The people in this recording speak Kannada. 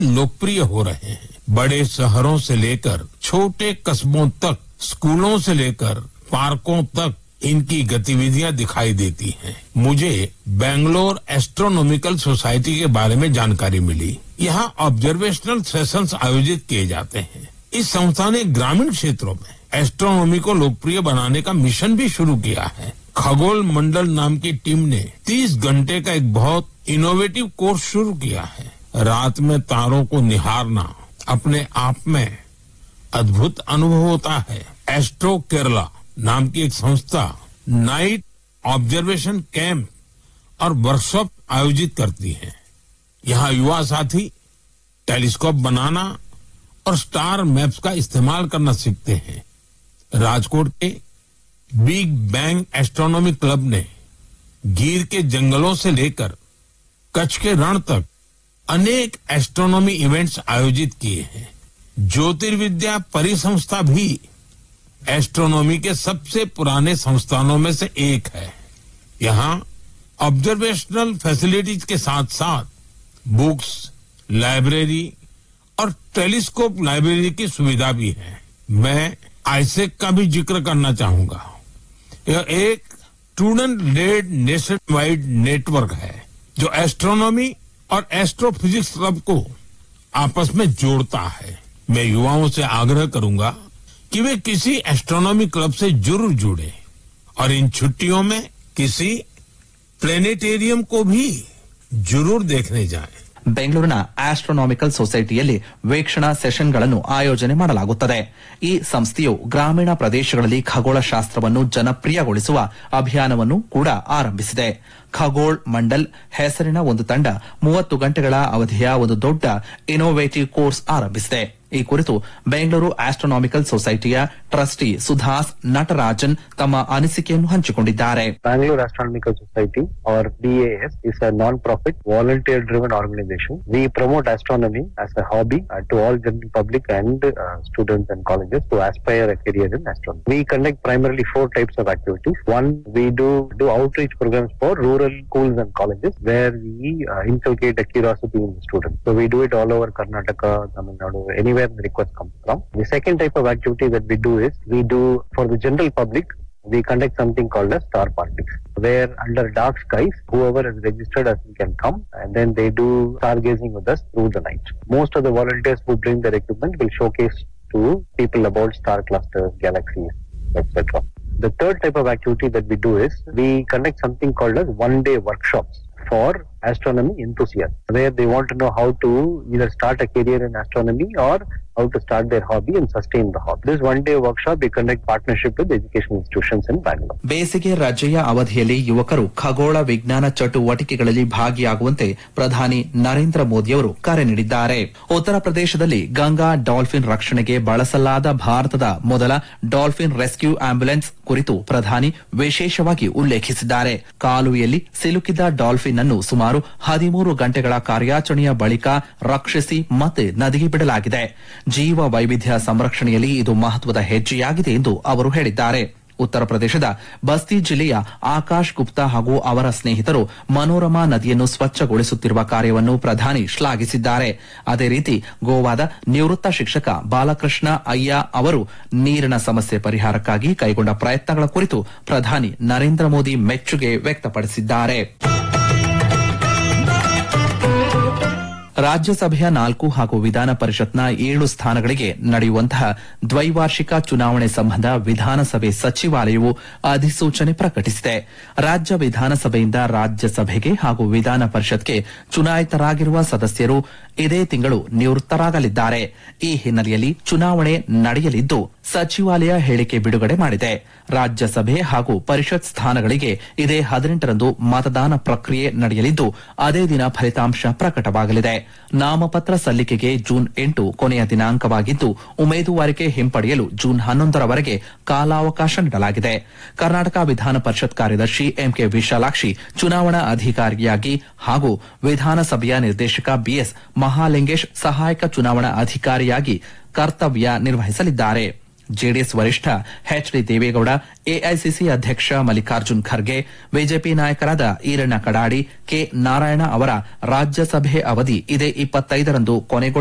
लोकप्रिय हो रहे हैं। बड़े शहरों से लेकर छोटे कस्बों तक, स्कूलों से लेकर पार्कों तक इनकी गतिविधियां दिखाई देती हैं। मुझे बेंगलोर एस्ट्रोनॉमिकल सोसाइटी के बारे में जानकारी मिली। यहाँ ऑब्जर्वेशनल सेशंस आयोजित किए जाते हैं। इस संस्था ने ग्रामीण क्षेत्रों में एस्ट्रोनॉमी को लोकप्रिय बनाने का मिशन भी शुरू किया है। खगोल मंडल नाम की टीम ने 30 घंटे का एक बहुत इनोवेटिव कोर्स शुरू किया है। रात में तारों को निहारना अपने आप में अद्भुत अनुभव होता है। एस्ट्रो केरला नाम की एक संस्था नाइट ऑब्जर्वेशन कैंप और वर्कशॉप आयोजित करती है। यहाँ युवा साथी टेलीस्कोप बनाना और स्टार मैप्स का इस्तेमाल करना सीखते हैं। राजकोट के बिग बैंग एस्ट्रोनॉमी क्लब ने गिर के जंगलों से लेकर कच्छ के रण तक अनेक एस्ट्रोनॉमी इवेंट्स आयोजित किए हैं। ज्योतिर्विद्या परिसंस्था भी एस्ट्रोनॉमी के सबसे पुराने संस्थानों में से एक है। यहाँ ऑब्जर्वेशनल फैसिलिटीज के साथ साथ बुक्स, लाइब्रेरी और टेलीस्कोप लाइब्रेरी की सुविधा भी है। मैं आईसेक का भी जिक्र करना चाहूंगा। यह एक student lead nation wide network है जो एस्ट्रोनॉमी और एस्ट्रोफिजिक्स क्लब को आपस में जोड़ता है। मैं युवाओं से आग्रह करूंगा कि वे किसी एस्ट्रोनॉमी क्लब से जरूर जुड़े और इन छुट्टियों में किसी प्लेनेटेरियम को भी जरूर देखने जाएं। ಬೆಂಗಳೂರಿನ ಆಸ್ಟ್ರೋನಾಮಿಕಲ್ ಸೊಸೈಟಿಯಲ್ಲಿ ವೀಕ್ಷಣಾ ಸೆಷನ್ಗಳನ್ನು ಆಯೋಜನೆ ಮಾಡಲಾಗುತ್ತದೆ. ಈ ಸಂಸ್ಥೆಯು ಗ್ರಾಮೀಣ ಪ್ರದೇಶಗಳಲ್ಲಿ ಖಗೋಳಶಾಸ್ತ್ರವನ್ನು ಜನಪ್ರಿಯಗೊಳಿಸುವ ಅಭಿಯಾನವನ್ನು ಕೂಡ ಆರಂಭಿಸಿದೆ. ಖಗೋಳ್ ಮಂಡಲ್ ಹೆಸರಿನ ಒಂದು ತಂಡ 30 ಗಂಟೆಗಳ ಅವಧಿಯ ಒಂದು ದೊಡ್ಡ ಇನೋವೇಟಿವ್ ಕೋರ್ಸ್ ಆರಂಭಿಸಿದೆ. ಈ ಕುರಿತು ಬೆಂಗಳೂರು ಆಸ್ಟ್ರೋನಾಮಿಕಲ್ ಸೊಸೈಟಿಯ ಟ್ರಸ್ಟಿ ಸುಧಾಸ್ ನಟರಾಜನ್ ತಮ್ಮ ಅನಿಸಿಕೆಯನ್ನು ಹಂಚಿಕೊಂಡಿದ್ದಾರೆ. Bangalore Astronomical Society or BAS is a non-profit volunteer-driven organization. We promote astronomy as a hobby to all general public and students and colleges to aspire a career in astronomy. We conduct primarily 4 types of activities. One, we do outreach programs for rural schools and colleges where we inculcate a curiosity in the students. So we do it all over Karnataka, Tamil Nadu, anywhere the request comes from. The second type of activity that we do is we do for the general public. We conduct something called as star parties, where under dark skies, whoever is registered as we can come, and then they do stargazing with us through the night. Most of the volunteers who bring their equipment will showcase to people about star clusters, galaxies, etc. The third type of activity that we do is we conduct something called as one-day workshops for astronomy enthusiasts, where they want to know how to either start a career in astronomy or how to start their hobby and sustain the hobby. This one-day workshop we conduct partnership with educational institutions in Bangalore. ಬೇಸಿಗೆ ರಜೆಯ ಅವಧಿಯಲ್ಲಿ ಯುವಕರು ಖಗೋಳ ವಿಜ್ಞಾನ ಚಟುವಟಿಕೆಗಳಲ್ಲಿ ಭಾಗಿಯಾಗುವಂತೆ ಪ್ರಧಾನಿ ನರೇಂದ್ರ ಮೋದಿಯವರು ಕರೆ ನೀಡಿದ್ದಾರೆ. ಉತ್ತರ ಪ್ರದೇಶದಲ್ಲಿ ಗಂಗಾ ಡಾಲ್ಫಿನ್ ರಕ್ಷಣೆಗೆ ಬಳಸಲಾದ ಭಾರತದ ಮೊದಲ ಡಾಲ್ಫಿನ್ ರೆಸ್ಕ್ಯೂ ಆಂಬ್ಯುಲೆನ್ಸ್ ಕುರಿತು ಪ್ರಧಾನಿ ವಿಶೇಷವಾಗಿ ಉಲ್ಲೇಖಿಸಿದ್ದಾರೆ. ಕಾಲುವೆಯಲ್ಲಿ ಸಿಲುಕಿದ ಡಾಲ್ಫಿನ್ ಅನ್ನು ಸುಮಾರು 13 ಗಂಟೆಗಳ ಕಾರ್ಯಾಚರಣೆಯ ಬಳಿಕ ರಕ್ಷಿಸಿ ಮತ್ತೆ ನದಿಗೆ ಬಿಡಲಾಗಿದೆ. ಜೀವ ವೈವಿಧ್ಯ ಸಂರಕ್ಷಣೆಯಲ್ಲಿ ಇದು ಮಹತ್ವದ ಹೆಜ್ಜೆಯಾಗಿದೆ ಎಂದು ಅವರು ಹೇಳಿದ್ದಾರೆ. ಉತ್ತರ ಪ್ರದೇಶದ ಬಸ್ತಿ ಜಿಲ್ಲೆಯ ಆಕಾಶ್ ಗುಪ್ತಾ ಹಾಗೂ ಅವರ ಸ್ನೇಹಿತರು ಮನೋರಮಾ ನದಿಯನ್ನು ಸ್ವಚ್ಛಗೊಳಿಸುತ್ತಿರುವ ಕಾರ್ಯವನ್ನು ಪ್ರಧಾನಿ ಶ್ಲಾಘಿಸಿದ್ದಾರೆ. ಅದೇ ರೀತಿ ಗೋವಾದ ನಿವೃತ್ತ ಶಿಕ್ಷಕ ಬಾಲಕೃಷ್ಣ ಅಯ್ಯ ಅವರು ನೀರಿನ ಸಮಸ್ಯೆ ಪರಿಹಾರಕ್ಕಾಗಿ ಕೈಗೊಂಡ ಪ್ರಯತ್ನಗಳ ಕುರಿತು ಪ್ರಧಾನಿ ನರೇಂದ್ರ ಮೋದಿ ಮೆಚ್ಚುಗೆ ವ್ಯಕ್ತಪಡಿಸಿದ್ದಾರೆ. ರಾಜ್ಯಸಭೆಯ 4 ಹಾಗೂ ವಿಧಾನ ಪರಿಷತ್ನ 7 ಸ್ಥಾನಗಳಿಗೆ ನಡೆಯುವಂತಹ ದ್ವೈವಾರ್ಷಿಕ ಚುನಾವಣೆ ಸಂಬಂಧ ವಿಧಾನಸಭೆ ಸಚಿವಾಲಯವು ಅಧಿಸೂಚನೆ ಪ್ರಕಟಿಸಿದೆ. ರಾಜ್ಯ ವಿಧಾನಸಭೆಯಿಂದ ರಾಜ್ಯಸಭೆಗೆ ಹಾಗೂ ವಿಧಾನ ಪರಿಷತ್ಗೆ ಚುನಾಯಿತರಾಗಿರುವ ಸದಸ್ಯರು ಇದೇ ತಿಂಗಳು ನಿವೃತ್ತರಾಗಲಿದ್ದಾರೆ. ಈ ಹಿನ್ನೆಲೆಯಲ್ಲಿ ಚುನಾವಣೆ ನಡೆಯಲಿದ್ದು ಸಚಿವಾಲಯ ಹೇಳಿಕೆ ಬಿಡುಗಡೆ ಮಾಡಿದೆ. ರಾಜ್ಯಸಭೆ ಹಾಗೂ ಪರಿಷತ್ ಸ್ಥಾನಗಳಿಗೆ ಇದೇ 18ರಂದು ಮತದಾನ ಪ್ರಕ್ರಿಯೆ ನಡೆಯಲಿದ್ದು ಅದೇ ದಿನ ಫಲಿತಾಂಶ ಪ್ರಕಟವಾಗಲಿದೆ. ನಾಮಪತ್ರ ಸಲ್ಲಿಕೆಗೆ ಜೂನ್ 8 ಕೊನೆಯ ದಿನಾಂಕವಾಗಿದ್ದು ಉಮೇದುವಾರಿಕೆ ಹಿಂಪಡೆಯಲು ಜೂನ್ 11ರವರೆಗೆ ಕಾಲಾವಕಾಶ ನೀಡಲಾಗಿದೆ. ಕರ್ನಾಟಕ ವಿಧಾನ ಪರಿಷತ್ ಕಾರ್ಯದರ್ಶಿ ಎಂಕೆ ವಿಶಾಲಾಕ್ಷಿ ಚುನಾವಣಾ ಅಧಿಕಾರಿಯಾಗಿ ಹಾಗೂ ವಿಧಾನಸಭೆಯ ನಿರ್ದೇಶಕ ಬಿಎಸ್ ಮಹಾಲಿಂಗೇಶ್ ಸಹಾಯಕ ಚುನಾವಣಾ ಅಧಿಕಾರಿಯಾಗಿ ಕರ್ತವ್ಯ ನಿರ್ವಹಿಸಲಿದ್ದಾರೆ. ಜೆಡಿಎಸ್ ವರಿಷ್ಠ ಎಚ್ಡಿ ದೇವೇಗೌಡ, ಎಐಸಿಸಿ ಅಧ್ಯಕ್ಷ ಮಲ್ಲಿಕಾರ್ಜುನ್ ಖರ್ಗೆ, ಬಿಜೆಪಿ ನಾಯಕರಾದ ಈರಣ್ಣ ಕಡಾಡಿ, ಕೆ ನಾರಾಯಣ ಅವರ ರಾಜ್ಯಸಭೆ ಅವಧಿ ಇದೇ 25ರಂದು ಕೊನೆಗೊಳ್ಳಲಿದೆ.